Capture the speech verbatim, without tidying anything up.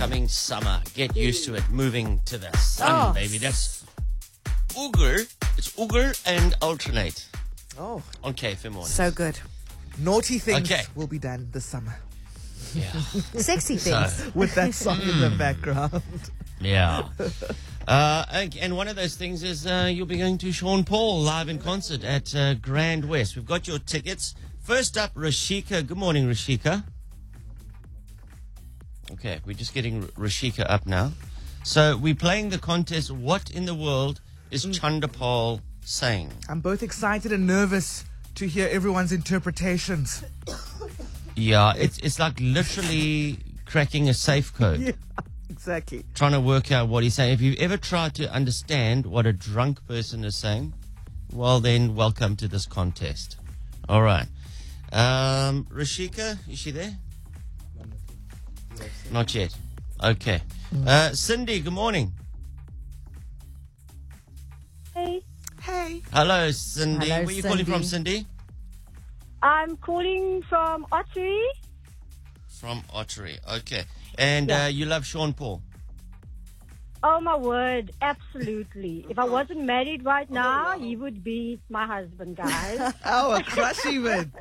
coming summer. Get used to it. Moving to the sun, Oh. baby. That's Uger. It's Uger and Alternate Oh, on K F M mornings. So good. naughty things Okay. will be done this summer Yeah. Sexy So, things. with that song in the background. yeah. Uh, and and one of those things is uh, you'll be going to Sean Paul live in concert at uh, Grand West. We've got your tickets. First up, Rashika. Good morning, Rashika. Okay, we're just getting R- Rashika up now. So we're playing the contest. What in the world is Chandapal saying? I'm both excited and nervous to hear everyone's interpretations. Yeah, it's it's like literally cracking a safe code. Yeah, exactly. Trying to work out what he's saying. If you've ever tried to understand what a drunk person is saying, well then, welcome to this contest. All right. Um, Rashika, is she there? Not yet. Okay. Uh, Cindy, good morning. Hey, Hey. Hello, Cindy. Hello, Where are you calling from, Cindy. Cindy? I'm calling from Ottery. From Ottery. Okay. And Yeah. uh, you love Sean Paul? Oh my word, absolutely. If I wasn't married right now, he would be my husband, guys. Oh, a crush even.